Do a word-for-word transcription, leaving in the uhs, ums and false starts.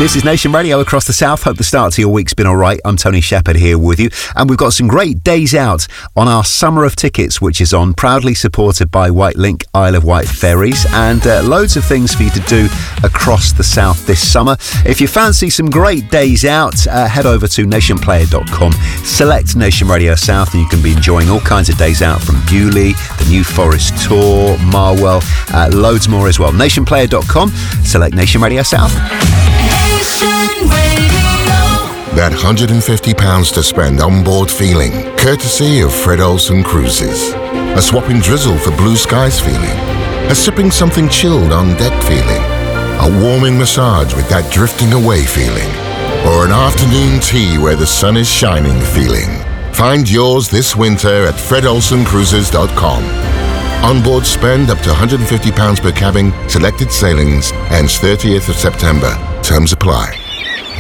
This is Nation Radio across the South. Hope the start to your week's been all right. I'm Tony Shepherd here with you. And we've got some great days out on our Summer of Tickets, which is on, proudly supported by Whitelink Isle of Wight Ferries, and uh, loads of things for you to do across the South this summer. If you fancy some great days out, uh, head over to nation player dot com, select Nation Radio South, and you can be enjoying all kinds of days out from Bewley, the New Forest Tour, Marwell, uh, loads more as well. nation player dot com, select Nation Radio South. That one hundred fifty pounds to spend on board feeling, courtesy of Fred Olsen Cruises. A swapping drizzle for blue skies feeling. A sipping something chilled on deck feeling. A warming massage with that drifting away feeling. Or an afternoon tea where the sun is shining feeling. Find yours this winter at fred olsen cruises dot com. Onboard spend up to one hundred fifty pounds per cabin, selected sailings, ends thirtieth of September. Terms apply.